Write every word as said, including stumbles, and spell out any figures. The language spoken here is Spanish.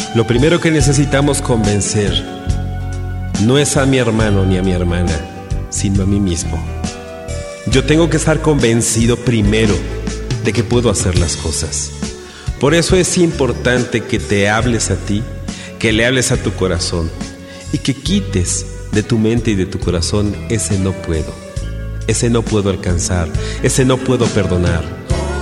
Lo primero que necesitamos convencer no es a mi hermano ni a mi hermana, sino a mí mismo. Yo tengo que estar convencido primero de que puedo hacer las cosas. Por eso es importante que te hables a ti, que le hables a tu corazón y que quites de tu mente y de tu corazón ese no puedo, ese no puedo alcanzar, ese no puedo perdonar.